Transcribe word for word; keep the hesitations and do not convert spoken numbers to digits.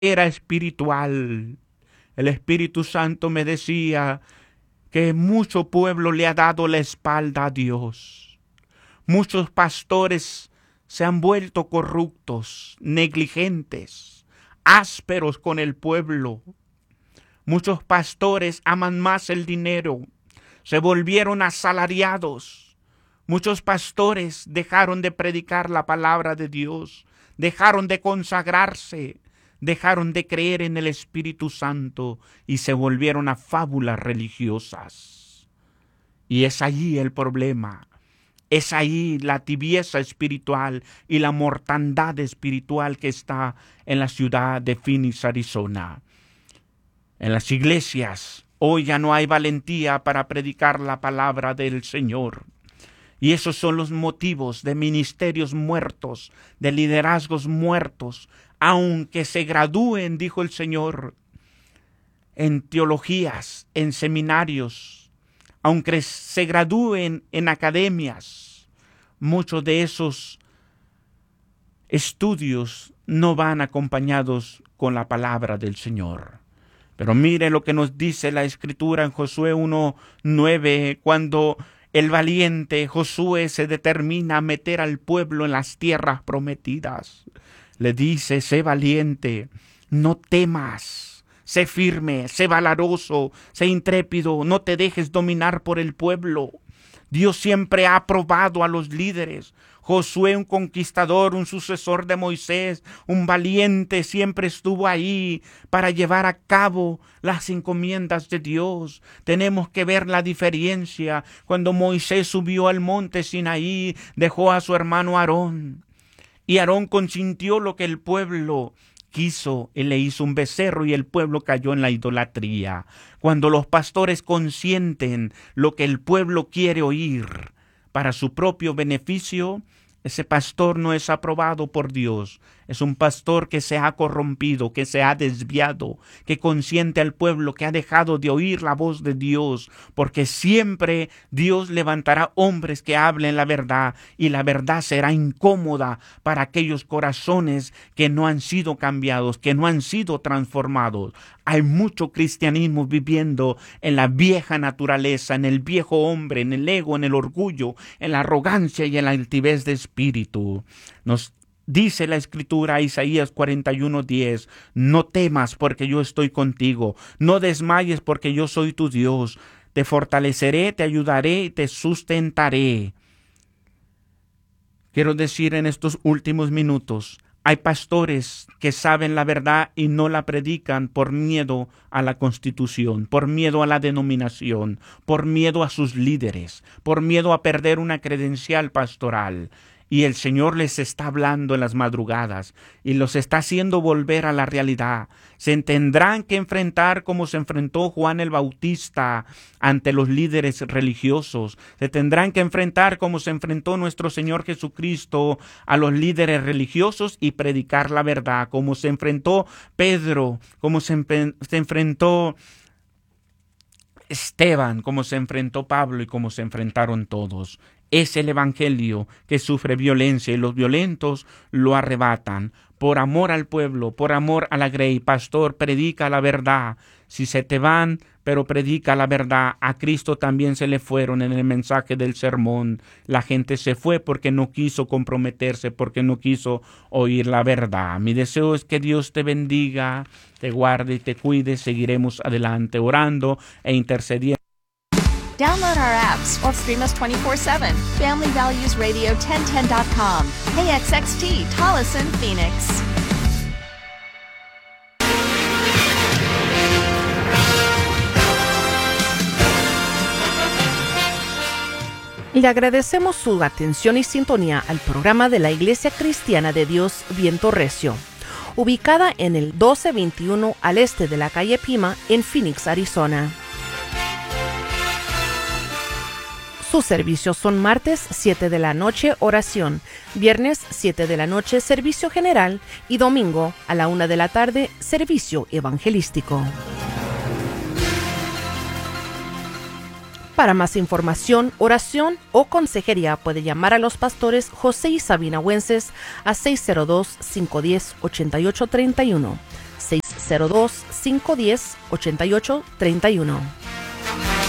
era espiritual. El Espíritu Santo me decía que mucho pueblo le ha dado la espalda a Dios. Muchos pastores se han vuelto corruptos, negligentes, ásperos con el pueblo. Muchos pastores aman más el dinero, se volvieron asalariados. Muchos pastores dejaron de predicar la palabra de Dios, dejaron de consagrarse, dejaron de creer en el Espíritu Santo y se volvieron a fábulas religiosas. Y es allí el problema. Es ahí la tibieza espiritual y la mortandad espiritual que está en la ciudad de Phoenix, Arizona. En las iglesias hoy ya no hay valentía para predicar la palabra del Señor. Y esos son los motivos de ministerios muertos, de liderazgos muertos, aunque se gradúen, dijo el Señor, en teologías, en seminarios, aunque se gradúen en academias. Muchos de esos estudios no van acompañados con la palabra del Señor. Pero mire lo que nos dice la Escritura en Josué uno nueve, cuando el valiente Josué se determina a meter al pueblo en las tierras prometidas. Le dice: sé valiente, no temas, sé firme, sé valeroso, sé intrépido, no te dejes dominar por el pueblo. Dios siempre ha aprobado a los líderes. Josué, un conquistador, un sucesor de Moisés, un valiente, siempre estuvo ahí para llevar a cabo las encomiendas de Dios. Tenemos que ver la diferencia. Cuando Moisés subió al monte Sinaí, dejó a su hermano Aarón. Y Aarón consintió lo que el pueblo quiso, él le hizo un becerro y el pueblo cayó en la idolatría. Cuando los pastores consienten lo que el pueblo quiere oír para su propio beneficio, ese pastor no es aprobado por Dios. Es un pastor que se ha corrompido, que se ha desviado, que consiente al pueblo, que ha dejado de oír la voz de Dios, porque siempre Dios levantará hombres que hablen la verdad, y la verdad será incómoda para aquellos corazones que no han sido cambiados, que no han sido transformados. Hay mucho cristianismo viviendo en la vieja naturaleza, en el viejo hombre, en el ego, en el orgullo, en la arrogancia y en la altivez de espíritu. Nos dice la Escritura, Isaías cuarenta y uno diez, no temas porque yo estoy contigo, no desmayes porque yo soy tu Dios, te fortaleceré, te ayudaré y te sustentaré. Quiero decir en estos últimos minutos, hay pastores que saben la verdad y no la predican por miedo a la constitución, por miedo a la denominación, por miedo a sus líderes, por miedo a perder una credencial pastoral. Y el Señor les está hablando en las madrugadas y los está haciendo volver a la realidad. Se tendrán que enfrentar como se enfrentó Juan el Bautista ante los líderes religiosos. Se tendrán que enfrentar como se enfrentó nuestro Señor Jesucristo a los líderes religiosos y predicar la verdad. Como se enfrentó Pedro, como se, empe- se enfrentó Esteban, como se enfrentó Pablo y como se enfrentaron todos. Es el evangelio que sufre violencia y los violentos lo arrebatan. Por amor al pueblo, por amor a la grey, pastor, predica la verdad. Si se te van, pero predica la verdad. A Cristo también se le fueron en el mensaje del sermón. La gente se fue porque no quiso comprometerse, porque no quiso oír la verdad. Mi deseo es que Dios te bendiga, te guarde y te cuide. Seguiremos adelante orando e intercediendo. Download our apps or stream us twenty-four seven. Family Values Radio ten ten dot com. K X X T, Tolleson, Phoenix. Le agradecemos su atención y sintonía al programa de la Iglesia Cristiana de Dios Viento Recio, ubicada en el doce veintiuno al este de la calle Pima en Phoenix, Arizona. Sus servicios son martes siete de la noche, oración, viernes siete de la noche, servicio general y domingo a la una de la tarde, servicio evangelístico. Para más información, oración o consejería puede llamar a los pastores José y Sabina Wences a seis cero dos, cinco uno cero, ocho ocho tres uno. cero dos, cinco uno cero, ocho ocho tres uno.